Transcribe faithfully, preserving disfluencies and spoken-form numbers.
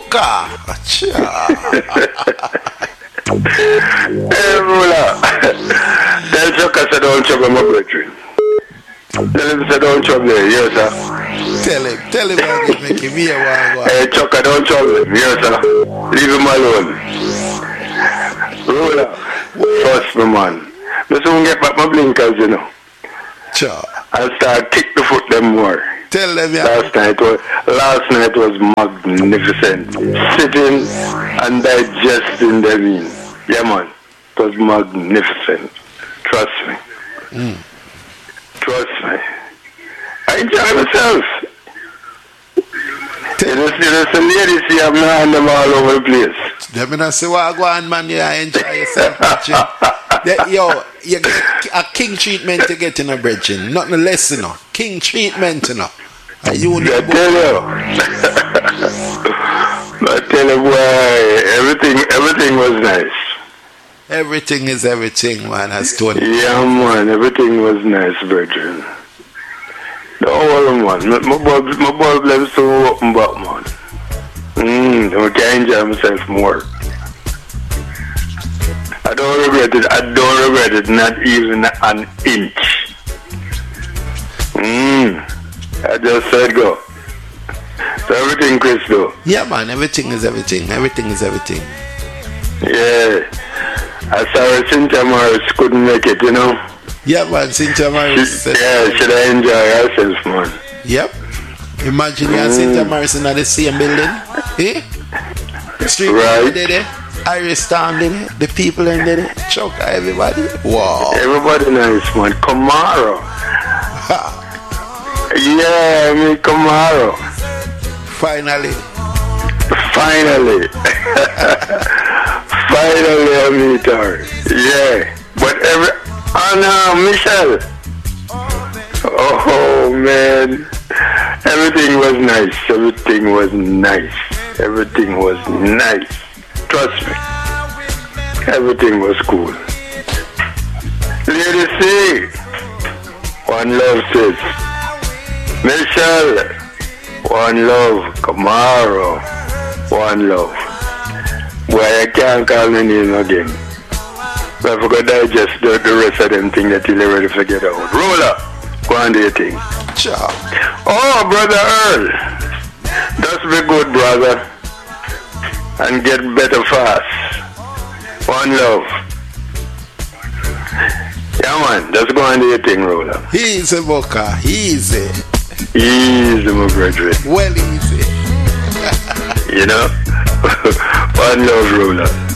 Boca. Hey, Ruler. Tell Chuck I said don't trouble my brethren. Tell him say don't trouble him, yes sir. Tell him, tell him I can make him hear one. Hey Chuck I don't trouble him, yes sir. Leave him alone. Ruler, trust me man. I soon get back my blinkers, you know. Sure. I'll start kick the foot them more. Tell them yeah. Last night was last night was magnificent. Sitting and digesting them in. Yeah man. It was magnificent. Trust me. Mm. Trust me. I enjoy myself. You know, see the ladies here, I'm not them all over the place. Let me not say what I go on, man. You enjoy yourself, brethren. Yo, you get a king treatment to get in a brethren. Nothing less, you know. King treatment, you know. And you I tell you. I tell you, boy, everything, everything was nice. Everything is everything, man, as Tony. Yeah, man, everything was nice, brethren. The whole one, my, my bulb, my bulb left so open back, man. Mmm, I can enjoy myself more. I don't regret it, I don't regret it, not even an inch. Mmm, I just said go. So everything, Chris, though. Yeah, man, everything is everything, everything is everything. Yeah, I saw Cynthia Morris couldn't make it, you know. Yeah, man, Cynthia Morris. Should, yeah, should I enjoy herself, man? Yep. Imagine you and mm. Cynthia Morris in the same building. Eh? Street right. Did it. Iris Town did it. The people in did it. Chuck, everybody. Wow. Everybody nice, man. Camaro. Yeah, I mean Camaro. Finally. Finally. Finally I meet her. Yeah. But every... Oh no, Michelle. Oh man. Everything was nice. Everything was nice. Everything was nice. Trust me. Everything was cool. Lady C. One love, sis. Michelle. One love. Camaro. One love. Boy, I can't call me name again. I forgot to digest the, the rest of them things that you're ready to get out. Roll up. Go on do your thing. Ciao. Oh, Brother Earl. Just be good, brother. And get better fast. One love. Yeah, man. Just go on do your thing, roll up. Easy, Boca. Easy. Easy, my brethren. Well, easy. You know? One love, roll up.